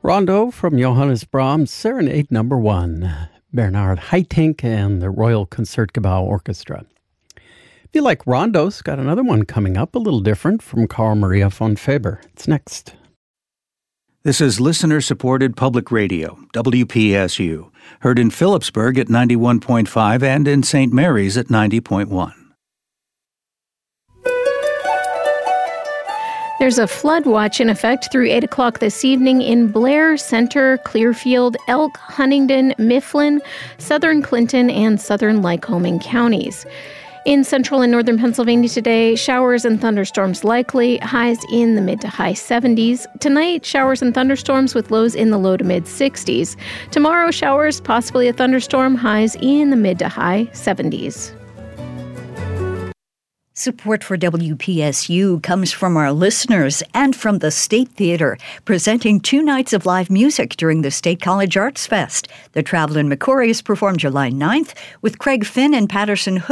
Rondo from Johannes Brahms, Serenade No. 1, Bernard Haitink and the Royal Concertgebouw Orchestra. If you like rondos, got another one coming up, a little different, from Carl Maria von Faber. It's next. This is listener-supported public radio, WPSU, heard in Phillipsburg at 91.5 and in St. Mary's at 90.1. There's a flood watch in effect through 8 o'clock this evening in Blair, Center, Clearfield, Elk, Huntingdon, Mifflin, Southern Clinton, and Southern Lycoming counties. In central and northern Pennsylvania today, showers and thunderstorms likely, highs in the mid to high 70s. Tonight, showers and thunderstorms with lows in the low to mid 60s. Tomorrow, showers, possibly a thunderstorm, highs in the mid to high 70s. Support for WPSU comes from our listeners and from the State Theater, presenting 2 nights of live music during the State College Arts Fest. The Travelin' McCourys perform July 9th with Craig Finn and Patterson Hood